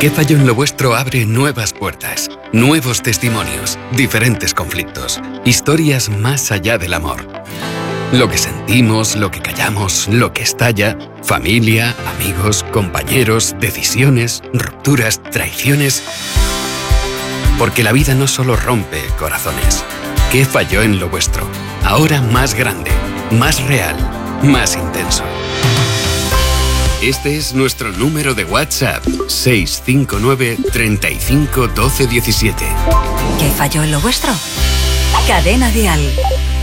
¿Qué falló en lo vuestro? Abre nuevas puertas, nuevos testimonios, diferentes conflictos, historias más allá del amor. Lo que sentimos, lo que callamos, lo que estalla, familia, amigos, compañeros, decisiones, rupturas, traiciones. Porque la vida no solo rompe corazones. ¿Qué falló en lo vuestro? Ahora más grande, más real, más intenso. Este es nuestro número de WhatsApp, 659 35 12 17. ¿Qué falló en lo vuestro? Cadena Dial.